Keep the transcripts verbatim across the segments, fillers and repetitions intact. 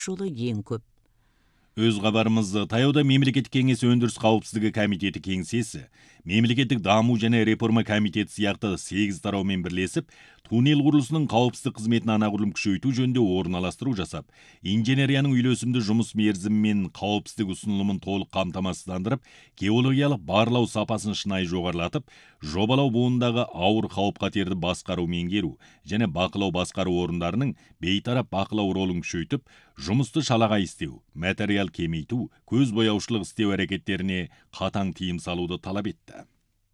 жолы ең көп. Өз кабарыбызды таяуда мемлекеттик кеңес өндүрүс кауіпсіздігі комитети кеңсесі, мемлекеттик дамуу және реформа комитети сыяктуу сегиз тарау менен бирлешип, туннел курулусунун кауіпсіздік кызметин анагулум күчөйтүү жөнүндө оруналаштыруу жасап, инженериянын үйлөсүмдүү жумус мерзими менен кауіпсіздік усунулумун толук камтамасыздандырып, геологиялык баарлоо сапасын шынайы жогорулатып, жобалоо буунундагы ауыр кауп катерди баскаруу меңгерүү және бакылоо баскаруу орундарынын бейтарап бакылоо ролун күчөйтүп, жумусту шалагай истеу, материал кемейтүү, көз бояушылык истеу аракеттерине катаң тыйым салууду талап этти.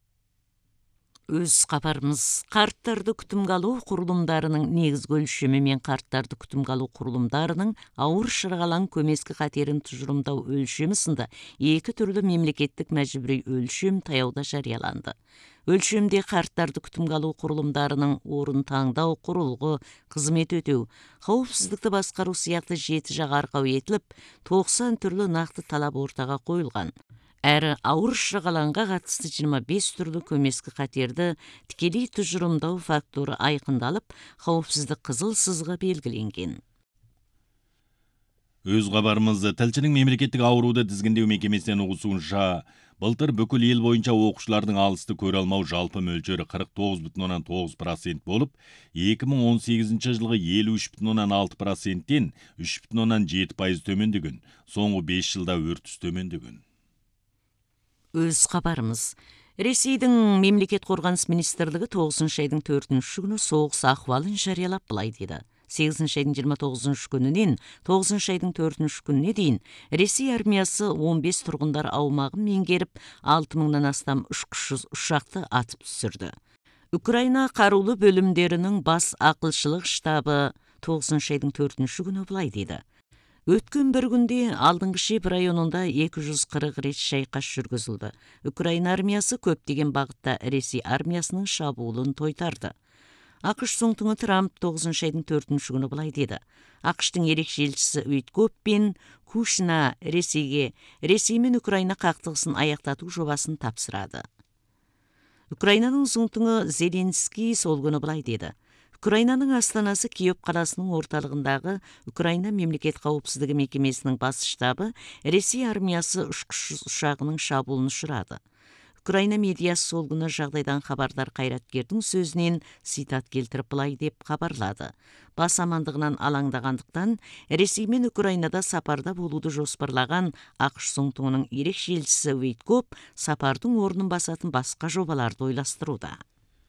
Өз кабарыбыз карттарды күтүмгө алуу курулумдарынын негизги өлчөмү менен карттарды күтүмгө алуу курулумдарынын ауыр шыргалаң көмескі катерин тужурумдоо өлчөмү сынды эки түрлүү мемлекеттик мажбурий өлчөм таяуда жарыяланды. Өлчөмде карттарды күтүмгө алуу курулумдарынын орун таңдоо, курулгу, кызмет өтөө, кауіпсіздікті баскаруу сыяктуу жети жагы аркау этилип, токсон түрлүү накты талап ортага коюлган. Әрі ауыр шыргалаңга катысты жыйырма беш түрлүү көмескі катерди тикелей тужурумдоо фактору айкындалып, кауіпсіздік кызыл сызга белгиленген. Өз кабарыбызды тилчинин мемлекеттик оорууда тизгиндөө мекемесинен угусуунча, былтыр бүкүл эл боюнча окуучулардын алысты көрө алмау жалпы мөлчөрү кырк тогуз бүтүн ондон тогуз процент болуп, эки миң он сегизинчи жылгы элүү үч бүтүн ондон алты проценттен үч бүтүн ондон жети пайыз төмөндөгөн, соңку беш жылда өртүс төмөндөгөн. Өз кабарыбыз Ресейдин мемлекет коргонус министрлиги тогузунчу айдын төртүнчү күнү согуш акыбалын жарыялап былай деди. сегизинчи айдын жыйырма тогузунчу күнүнөн тогузунчу айдын төртүнчү күнүнө дейин Ресей армиясы он беш тургундар аумагын меңгерип, алты миңден астам учкучсуз ушакты атып түшүрдү. Украина каруулуу бөлүмдөрүнүн бас акылчылык штабы тогузунчу айдын төртүнчү күнү былай деди. Өткөн бір күнде алдыңғы Шеп районунда эки жүз кырк рет шайкаш жүргүзүлдү. Украина армиясы көптөгөн багытта Ресей армиясынын шабуулун тойтарды. АКШ соңтуңу Трамп тогузунчу айдын төртүнчү күнү былай деди. АКШтын эрекчи элчиси Уиткоп пен Кушна Ресейге Ресей менен Украина кактыгысын аяктатуу жобасын тапсырады. Украинанын соңтуңу Зеленский сол күнү былай деди. Украинанын астанасы Киев каласынын орталыгындагы Украина мемлекет кауіпсіздігі мекемесинин бас штабы Ресей армиясы учкучсуз ушагынын шабуулуна учурады. Украина медиасы сол күнү жагдайдан хабардар кайраткердин сөзүнөн цитат келтирип былай деп кабарлады. Бас амандыгынан алаңдагандыктан Ресей менен Украинада сапарда болууду жоспарлаган АКШ соңтуңунун эрекчи элчиси Уиткоп сапардын ордун басатын башка жобаларды ойлаштырууда.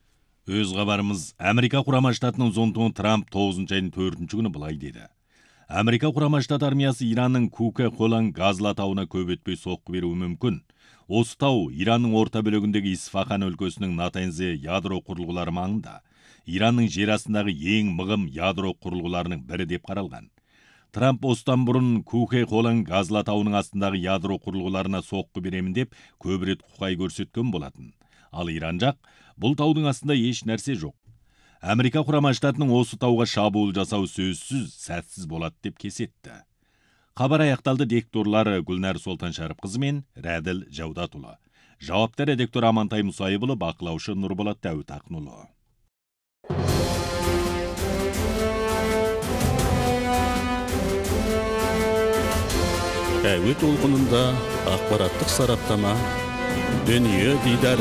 Өз кабарыбыз Америка Курама Штатынын зонтуңу Трамп тогузунчу айдын төртүнчү күнү былай деди. Америка Курама Штат армиясы Иранның Куке Колан газлы тауына көп өтпөй сокку берүүи мүмкүн. Осы тау Иранның орта бөлөгүндөгү Исфахан өлкөсүнүн Натанзе ядро курулгулары маңында Иранның жер астындагы эң мыгым ядро курулгуларынын бири деп каралган. Трамп осудан мурун Куке Колан газлы тауынын астындагы ядро курулгуларына сокку беремин деп көп рет кукай көрсөткөн болатын. Ал Иран жак бул таудын астында эч нерсе жок. Америка Курама Штатынын осы тауга шабуул жасау сөзсүз сәтсиз болот деп кесетти. Кабар аякталды. Дикторлор Гүлнар Солтаншарып кызы менен Радил Жавдатулы. Жауаптар редактор Амантай Мусайыпулы, бакылаушы Нурболот Дәүт Акнулу. Әуе толқынында ақпараттық сараптама, дүние дидары.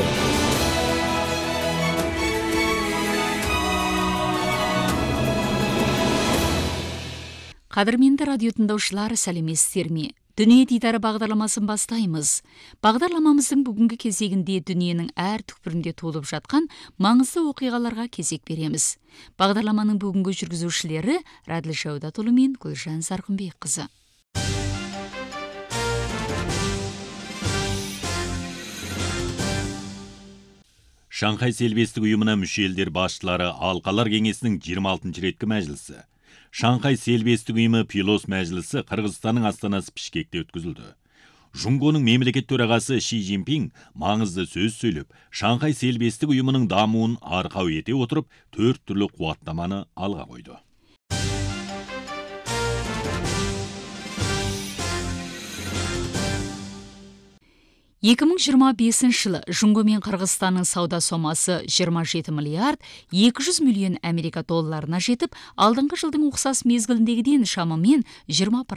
Қадірменді радио тыңдаушылар, сәлеметсіздер ме? Дүние дидары бағдарламасын бастаймыз. Бағдарламамыздың бүгінгі кезегінде дүниенің әр түкпірінде толып жатқан маңызды оқиғаларға кезек береміз. Бағдарламаның бүгінгі жүргізушілері Радил Жавдатұлы мен Гүлжан Сарқынбекқызы. Шанхай Селбестік ұйымына мүше елдер башчылары Алқалар кеңесінің жыйырма алтынчы ретки мәжілісі. Шанхай Селбестік ұйымы Пилос мәжілісі Қырғызстанның астанасы Бишкекте өткізілді. Жунгонун мемлекет төрагасы Ши Цзиньпин маңызды сөз сөйлөп, Шанхай Селбестік ұйымының дамуын аркау ете отырып, төрт түрлі кубаттаманы алга койду. екі мың жиырма бесінші жылы Жұңго мен Қырғызстанның сауда сомасы жиырма жеті миллиард екі жүз миллион Америка долларына жетіп, алдыңғы жылдың ұқсас мезгіліндегіден шамамен жиырма